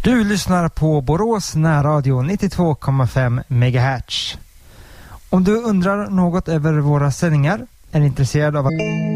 Du lyssnar på Borås närradio 92,5 MHz. Om du undrar något över våra sändningar, är intresserad av att